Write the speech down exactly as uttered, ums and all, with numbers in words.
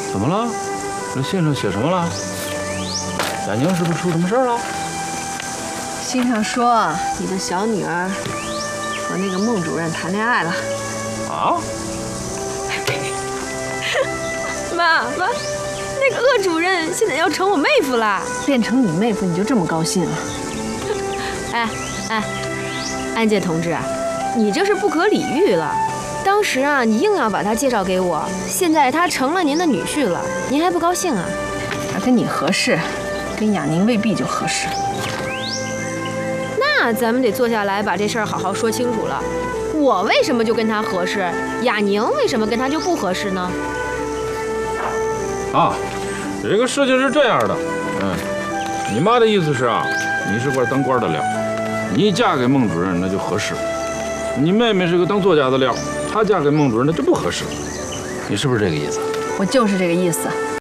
怎么了？这信上写什么了？雅宁是不是出什么事儿了？ 信上说你的小女儿和那个孟主任谈恋爱了。 啊？ 妈妈，那个鄂主任现在要成我妹夫了。 变成你妹夫你就这么高兴啊？ 哎哎，安介同志，你这是不可理喻了。当时啊，你硬要把他介绍给我，现在他成了您的女婿了，您还不高兴啊？ 他跟你合适，跟雅宁未必就合适。 那咱们得坐下来把这事儿好好说清楚了。我为什么就跟他合适？雅宁为什么跟他就不合适呢？ 啊，这个事情是这样的，嗯，你妈的意思是啊，你是块当官的料，你嫁给孟主任那就合适；你妹妹是个当作家的料，她嫁给孟主任那就不合适。你是不是这个意思？ 我就是这个意思。